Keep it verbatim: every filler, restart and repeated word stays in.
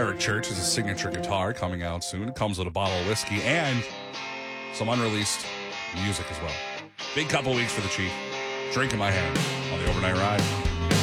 Eric Church is a signature guitar coming out soon. It comes with a bottle of whiskey and some unreleased music as well. Big couple weeks for the Chief. Drink in my hand on the overnight ride.